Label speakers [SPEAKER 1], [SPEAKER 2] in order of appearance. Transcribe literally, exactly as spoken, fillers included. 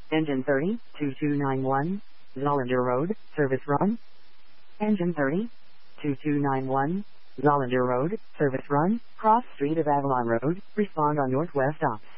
[SPEAKER 1] Engine thirty, two two nine one, Zollander Road, service run. Engine thirty, two two nine one, Zollander Road, service run, cross street of Avalon Road, respond on northwest ops.